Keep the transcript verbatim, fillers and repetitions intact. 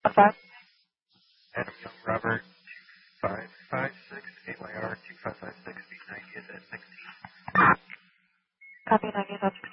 Five. Adam Young Robert, two five five six, A Y R two five five six, B ninety is at sixteen. Copy ninety, that's